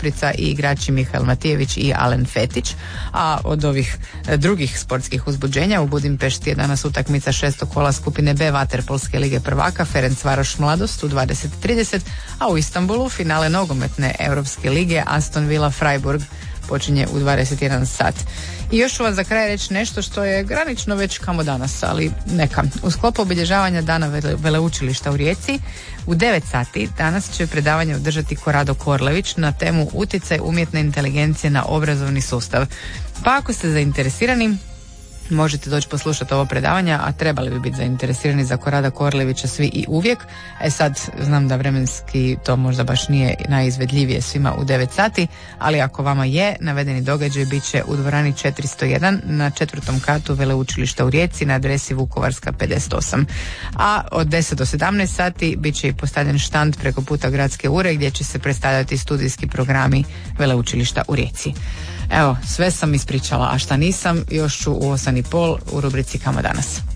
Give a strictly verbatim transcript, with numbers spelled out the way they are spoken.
Košprica i igrači Mihael Matijević i Alen Fetić. A od ovih drugih sportskih uzbuđenja u Budimpešti je danas utakmica šestog kola skupine B Vaterpolske lige prvaka Ferencvaroš Mladost u dvadeset trideset, a u Istanbulu finale nogometne Europske lige Aston Villa Freiburg počinje u dvadeset jedan sat. I još ću vas za kraj reći nešto što je granično već kamo danas, ali neka. U sklopu obilježavanja Dana vele, veleučilišta u Rijeci u devet sati danas će predavanje održati Korado Korlević na temu utjecaj umjetne inteligencije na obrazovni sustav. Pa ako ste zainteresirani, možete doći poslušati ovo predavanje, a trebali bi biti zainteresirani za Korada Korlevića svi i uvijek. E sad, znam da vremenski to možda baš nije najizvedljivije svima u devet sati, ali ako vama je, navedeni događaj bit će u dvorani četiristo jedan na četvrtom katu Veleučilišta u Rijeci na adresi Vukovarska pedeset osam. A od deset do sedamnaest sati bit će i postavljen štand preko puta Gradske ure gdje će se predstavljati studijski programi Veleučilišta u Rijeci. Evo, sve sam ispričala, a šta nisam, još ću u osam i pol u rubrici Kamo danas.